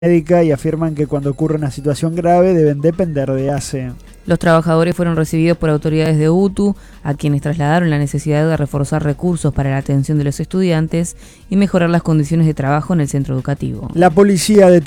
médica y afirman que cuando ocurre una situación grave deben depender de ACE. Los trabajadores fueron recibidos por autoridades de UTU, a quienes trasladaron la necesidad de reforzar recursos para la atención de los estudiantes y mejorar las condiciones de trabajo en el centro educativo. La policía